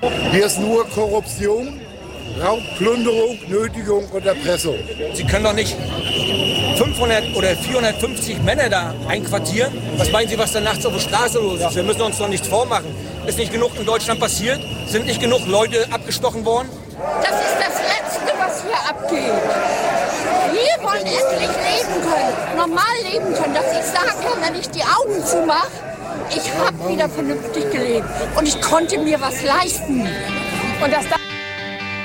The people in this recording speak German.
Hier ist nur Korruption, Raub, Plünderung, Nötigung und Erpressung. Sie können doch nicht 500 oder 450 Männer da einquartieren. Was meinen Sie, was da nachts auf der Straße los ist? Wir müssen uns doch nichts vormachen. Ist nicht genug in Deutschland passiert? Sind nicht genug Leute abgestochen worden? Das ist das Letzte, was hier abgeht. Wir wollen endlich leben können, normal leben können, dass ich sagen kann, wenn ich die Augen zumache, ich habe wieder vernünftig gelebt und ich konnte mir was leisten. Und das